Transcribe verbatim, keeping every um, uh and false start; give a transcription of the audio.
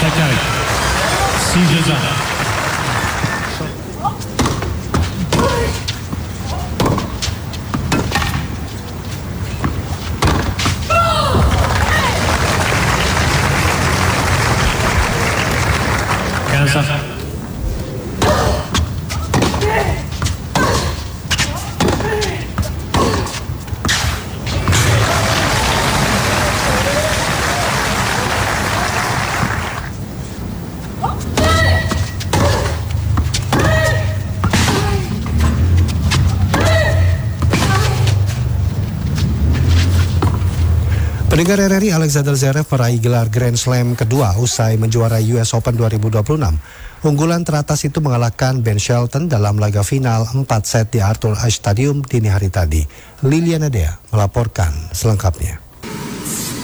Second, seizures up. Cancel. Pendengar R R I, Alexander Zverev meraih gelar Grand Slam kedua usai menjuarai U S Open dua ribu dua puluh enam. Unggulan teratas itu mengalahkan Ben Shelton dalam laga final empat set di Arthur Ashe Stadium dini hari tadi. Liliana Dea melaporkan selengkapnya.